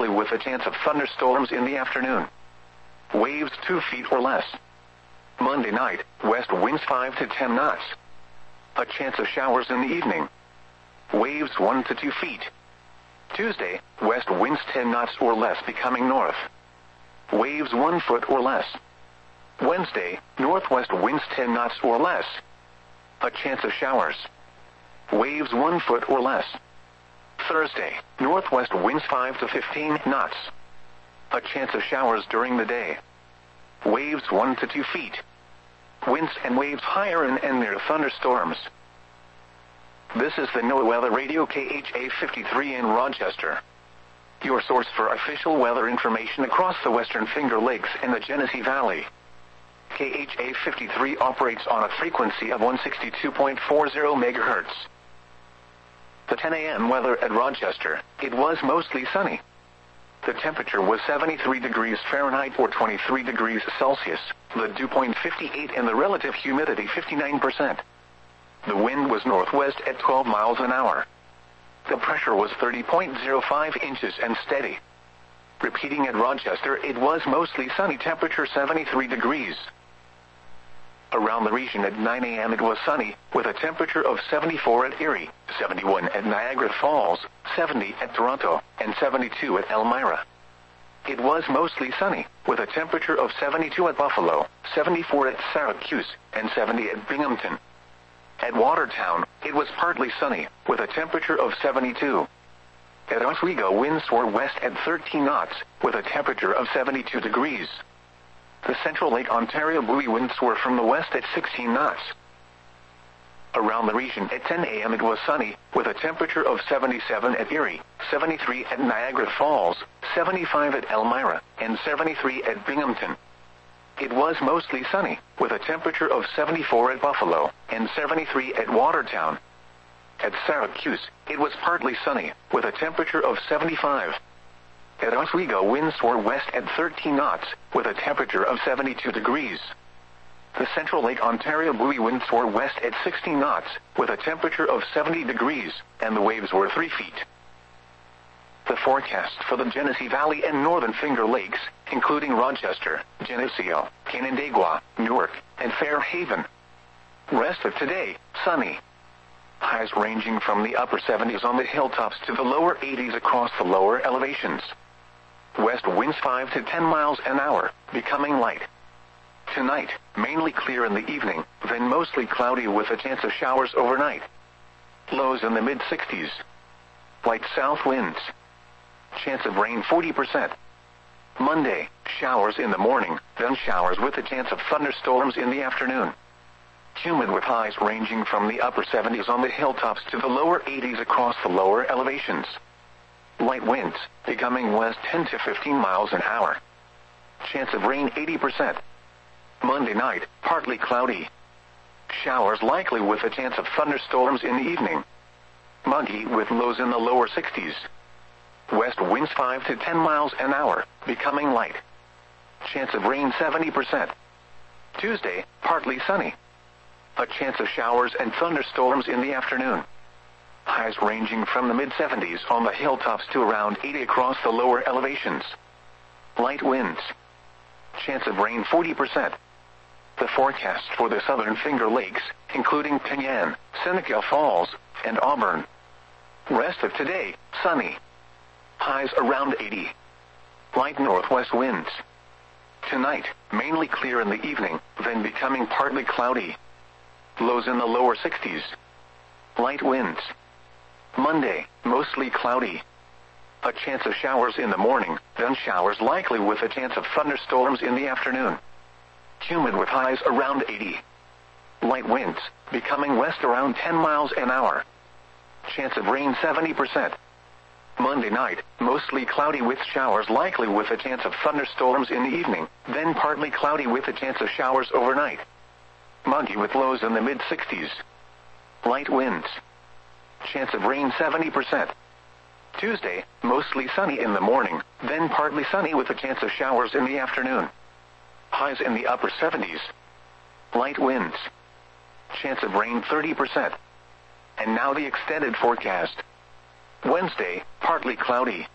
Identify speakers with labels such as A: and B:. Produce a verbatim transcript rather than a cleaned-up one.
A: likely with a chance of thunderstorms in the afternoon. Waves two feet or less. Monday night, west winds five to ten knots. A chance of showers in the evening. Waves one to two feet. Tuesday, west winds ten knots or less becoming north. Waves one foot or less. Wednesday, northwest winds ten knots or less. A chance of showers. Waves one foot or less. Thursday, northwest winds five to fifteen knots. A chance of showers during the day. Waves one to two feet. Winds and waves higher and, and near thunderstorms. This is the NOAA Weather Radio K H A fifty-three in Rochester. Your source for official weather information across the Western Finger Lakes and the Genesee Valley. K H A fifty-three operates on a frequency of one sixty-two point four zero megahertz. The ten a m weather at Rochester, it was mostly sunny. The temperature was seventy-three degrees Fahrenheit or twenty-three degrees Celsius, the dew point fifty-eight and the relative humidity fifty-nine percent. The wind was northwest at twelve miles an hour. The pressure was thirty point zero five inches and steady. Repeating at Rochester, it was mostly sunny, temperature seventy-three degrees. Around the region at nine a m it was sunny, with a temperature of seventy-four at Erie, seventy-one at Niagara Falls, seventy at Toronto, and seventy-two at Elmira. It was mostly sunny, with a temperature of seventy-two at Buffalo, seventy-four at Syracuse, and seventy at Binghamton. At Watertown, it was partly sunny, with a temperature of seventy-two. At Oswego, winds were west at thirteen knots, with a temperature of seventy-two degrees. The Central Lake Ontario buoy winds were from the west at sixteen knots. Around the region at ten a m it was sunny, with a temperature of seventy-seven at Erie, seventy-three at Niagara Falls, seventy-five at Elmira, and seventy-three at Binghamton. It was mostly sunny, with a temperature of seventy-four at Buffalo, and seventy-three at Watertown. At Syracuse, it was partly sunny, with a temperature of seventy-five. At Oswego, winds were west at thirteen knots, with a temperature of seventy-two degrees. The Central Lake Ontario buoy winds were west at sixteen knots, with a temperature of seventy degrees, and the waves were three feet. The forecast for the Genesee Valley and Northern Finger Lakes, including Rochester, Geneseo, Canandaigua, Newark, and Fairhaven. Rest of today, sunny. Highs ranging from the upper seventies on the hilltops to the lower eighties across the lower elevations. West winds five to ten miles an hour, becoming light. Tonight, mainly clear in the evening, then mostly cloudy with a chance of showers overnight. Lows in the mid sixties. Light south winds. Chance of rain forty percent. Monday, showers in the morning, then showers with a chance of thunderstorms in the afternoon. Humid with highs ranging from the upper seventies on the hilltops to the lower eighties across the lower elevations. Light winds, becoming west ten to fifteen miles an hour. Chance of rain eighty percent. Monday night, partly cloudy. Showers likely with a chance of thunderstorms in the evening. Muggy with lows in the lower sixties. West winds five to ten miles an hour, becoming light. Chance of rain seventy percent. Tuesday, partly sunny. A chance of showers and thunderstorms in the afternoon. Highs ranging from the mid seventies on the hilltops to around eighty across the lower elevations. Light winds. Chance of rain forty percent. The forecast for the Southern Finger Lakes, including Penyan, Seneca Falls, and Auburn. Rest of today, sunny. Highs around eighty. Light northwest winds. Tonight, mainly clear in the evening, then becoming partly cloudy. Lows in the lower sixties. Light winds. Monday, mostly cloudy. A chance of showers in the morning, then showers likely with a chance of thunderstorms in the afternoon. Humid with highs around eighty. Light winds, becoming west around ten miles an hour. Chance of rain seventy percent. Monday night, mostly cloudy with showers likely with a chance of thunderstorms in the evening, then partly cloudy with a chance of showers overnight. Muggy with lows in the mid sixties. Light winds. Chance of rain seventy percent. Tuesday, mostly sunny in the morning, then partly sunny with a chance of showers in the afternoon. Highs in the upper seventies. Light winds. Chance of rain thirty percent. And now the extended forecast. Wednesday, partly cloudy.